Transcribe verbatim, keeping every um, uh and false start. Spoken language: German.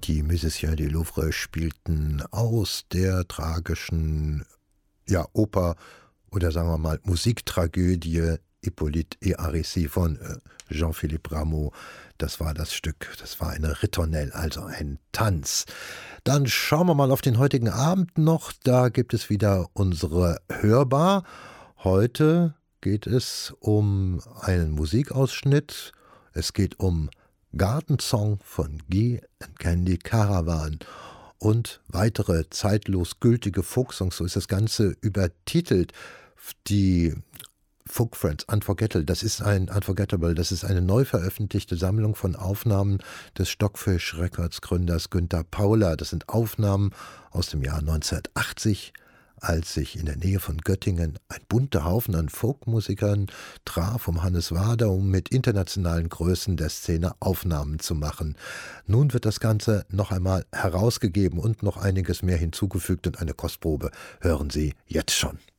Die Musiciens du Louvre spielten aus der tragischen ja, Oper oder sagen wir mal Musiktragödie Hippolyte et Aricie von äh, Jean-Philippe Rameau. Das war das Stück, das war eine Ritornelle, also ein Tanz. Dann schauen wir mal auf den heutigen Abend noch. Da gibt es wieder unsere Hörbar. Heute geht es um einen Musikausschnitt. Es geht um Gartensong von Guy and Candy Caravan und weitere zeitlos gültige Folksongs. So ist das Ganze übertitelt. Die Folk Friends Unforgettable, das ist ein Unforgettable, das ist eine neu veröffentlichte Sammlung von Aufnahmen des Stockfish Records Gründers Günther Pauler. Das sind Aufnahmen aus dem Jahr neunzehnhundertachtzig, als sich in der Nähe von Göttingen ein bunter Haufen an Folkmusikern traf, um Hannes Wader, um mit internationalen Größen der Szene Aufnahmen zu machen. Nun wird das Ganze noch einmal herausgegeben und noch einiges mehr hinzugefügt und eine Kostprobe hören Sie jetzt schon.